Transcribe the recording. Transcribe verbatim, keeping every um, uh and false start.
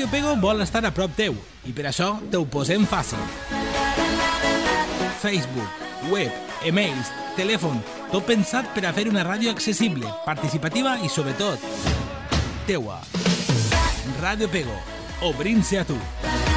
Ràdio Pego vol estar a prop teu i per això te ho posem fàcil. Facebook, web, emails, telèfon, tot pensat per a fer una ràdio accessible, participativa i, sobretot, teua. Ràdio Pego, obrint-se a tu.